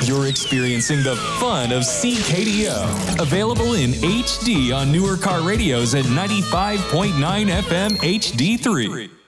You're experiencing the fun of CKDO. Available in HD on newer car radios at 95.9 FM HD3.